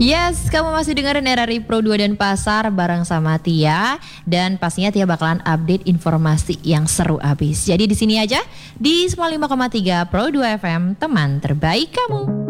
Yes, kamu masih dengerin RRI Pro 2 dan Pasar bareng sama Tia. Dan pastinya Tia bakalan update informasi yang seru abis. Jadi di sini aja di 95,3 Pro 2 FM, teman terbaik kamu.